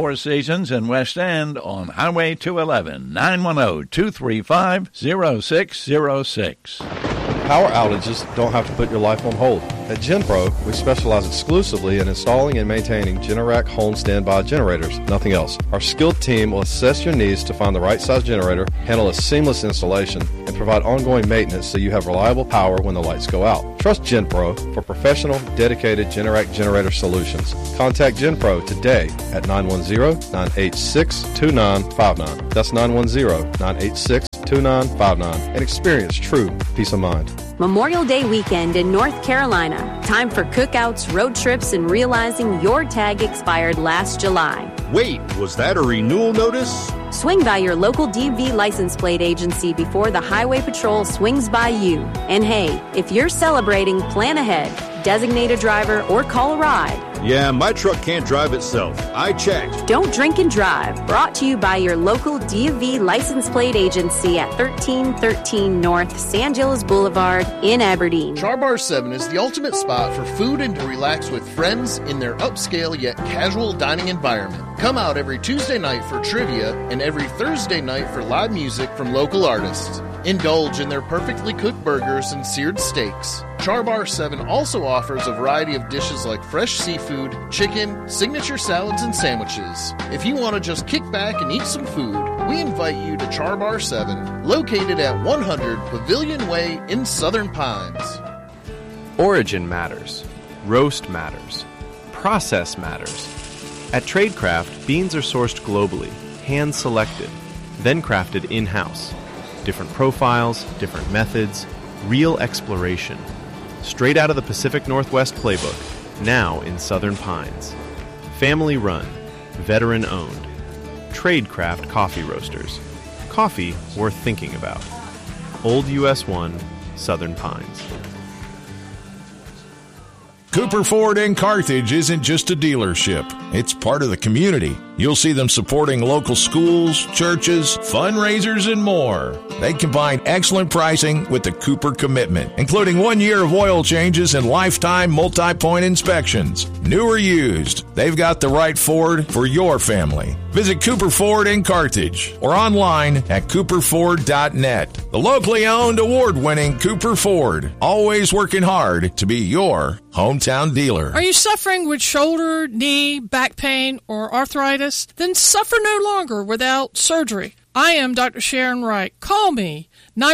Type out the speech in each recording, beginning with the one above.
Four Seasons in West End on Highway 211, 910-235-0606. Power outages don't have to put your life on hold. At GenPro, we specialize exclusively in installing and maintaining Generac home standby generators, nothing else. Our skilled team will assess your needs to find the right size generator, handle a seamless installation, and provide ongoing maintenance so you have reliable power when the lights go out. Trust GenPro for professional, dedicated Generac generator solutions. Contact GenPro today at 910-986-2959. That's 910-986-2959 and experience true peace of mind. Memorial Day weekend in North Carolina. Time for cookouts, road trips, and realizing your tag expired last July. Wait, was that a renewal notice? Swing by your local DMV license plate agency before the Highway Patrol swings by you. And hey, if you're celebrating, plan ahead. Designate a driver or call a ride. Yeah, my truck can't drive itself. I checked. Don't drink and drive. Brought to you by your local DMV license plate agency at 1313 North San Gilles Boulevard in Aberdeen. Char Bar 7 is the ultimate spot for food and to relax with friends in their upscale yet casual dining environment. Come out every Tuesday night for trivia and every Thursday night for live music from local artists. Indulge in their perfectly cooked burgers and seared steaks. Char Bar 7 also offers a variety of dishes like fresh seafood, chicken, signature salads, and sandwiches. If you want to just kick back and eat some food, we invite you to Char Bar 7, located at 100 Pavilion Way in Southern Pines. Origin matters. Roast matters. Process matters. At Tradecraft, beans are sourced globally, hand-selected, then crafted in-house. Different profiles, different methods, real exploration. Straight out of the Pacific Northwest playbook, now in Southern Pines. Family run, veteran owned. Tradecraft Coffee Roasters. Coffee worth thinking about. Old US 1, Southern Pines. Cooper Ford in Carthage isn't just a dealership. It's part of the community. You'll see them supporting local schools, churches, fundraisers, and more. They combine excellent pricing with the Cooper commitment, including 1 year of oil changes and lifetime multi-point inspections. New or used, they've got the right Ford for your family. Visit Cooper Ford in Carthage or online at cooperford.net. The locally owned, award-winning Cooper Ford, always working hard to be your hometown dealer. Are you suffering with shoulder, knee, back pain, or arthritis? Then suffer no longer without surgery. I am Dr. Sharon Wright. Call me,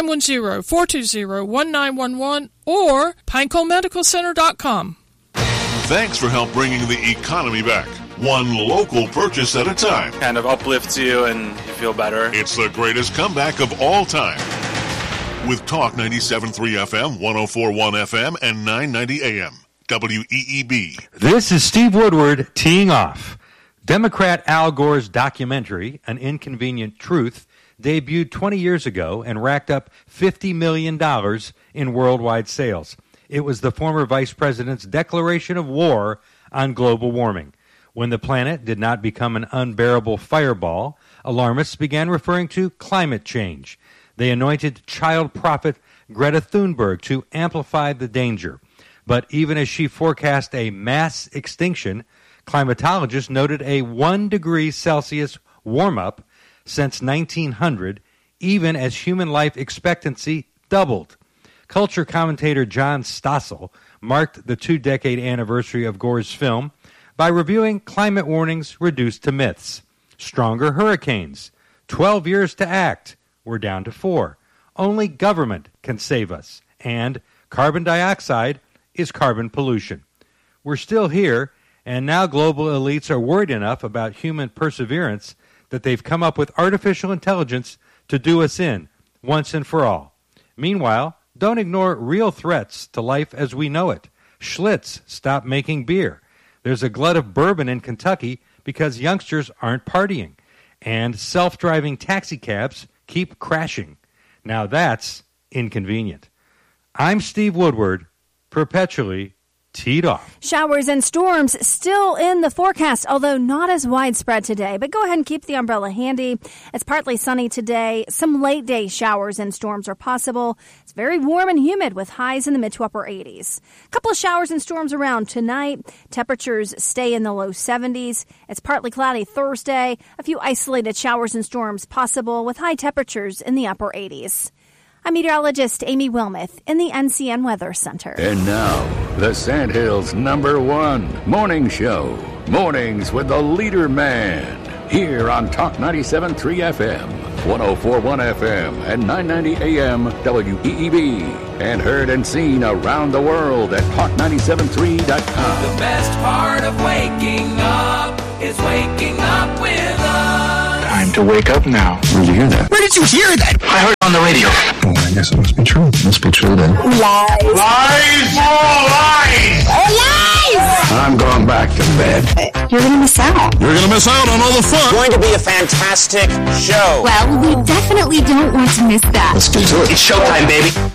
910-420-1911 or PineConeMedicalCenter.com. Thanks for help bringing the economy back. One local purchase at a time. Kind of uplifts you and you feel better. It's the greatest comeback of all time. With Talk 97.3 FM, 104.1 FM, and 990 AM. WEEB. This is Steve Woodward teeing off. Democrat Al Gore's documentary, An Inconvenient Truth, debuted 20 years ago and racked up $50 million in worldwide sales. It was the former vice president's declaration of war on global warming. When the planet did not become an unbearable fireball, alarmists began referring to climate change. They anointed child prophet Greta Thunberg to amplify the danger. But even as she forecast a mass extinction, climatologists noted a 1 degree Celsius warm-up since 1900, even as human life expectancy doubled. Culture commentator John Stossel marked the 2-decade anniversary of Gore's film by reviewing climate warnings reduced to myths. Stronger hurricanes, 12 years to act, we're down to 4. Only government can save us. And carbon dioxide is carbon pollution. We're still here, and now global elites are worried enough about human perseverance that they've come up with artificial intelligence to do us in, once and for all. Meanwhile, don't ignore real threats to life as we know it. Schlitz stopped making beer. There's a glut of bourbon in Kentucky because youngsters aren't partying. And self-driving taxi cabs keep crashing. Now that's inconvenient. I'm Steve Woodward, perpetually teed off. Showers and storms still in the forecast, although not as widespread today. But go ahead and keep the umbrella handy. It's partly sunny today. Some late day showers and storms are possible. It's very warm and humid with highs in the mid to upper 80s. A couple of showers and storms around tonight. Temperatures stay in the low 70s. It's partly cloudy Thursday. A few isolated showers and storms possible with high temperatures in the upper 80s. I'm meteorologist Amy Wilmoth in the NCN Weather Center. And now, the Sandhills' #1 morning show. Mornings with the Leader Man. Here on Talk 97.3 FM, 104.1 FM, and 990 AM WEEB. And heard and seen around the world at talk973.com. The best part of waking up is waking up with us. Time to wake up now. Where did you hear that? Where did you hear that? I heard it on the radio. Well, I guess it must be true. It must be true then. Lies. Lies! More lies! Lies! I'm going back to bed. You're going to miss out. You're going to miss out on all the fun. It's going to be a fantastic show. Well, we definitely don't want to miss that. Let's get to it. It's showtime, baby.